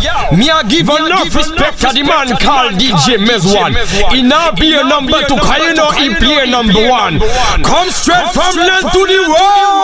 me a give enough respect to the man called DJ Mezwan. He now be a number two, cause you know he play number one. Come straight from land to the world.